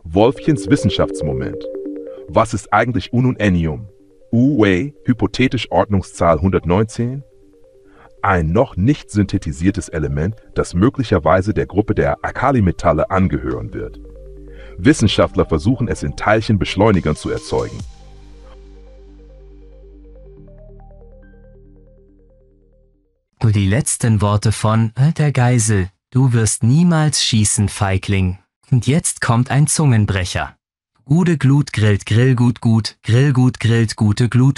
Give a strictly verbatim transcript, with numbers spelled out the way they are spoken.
Wolfchens Wissenschaftsmoment. Was ist eigentlich Ununennium? U-Wei, hypothetisch Ordnungszahl hundertneunzehn? Ein noch nicht synthetisiertes Element, das möglicherweise der Gruppe der Alkalimetalle angehören wird. Wissenschaftler versuchen es in Teilchenbeschleunigern zu erzeugen. Nur die letzten Worte von der Geisel. Du wirst niemals schießen, Feigling. Und jetzt kommt ein Zungenbrecher. Gute Glut grillt Grillgut gut, Grillgut grillt gute Glut.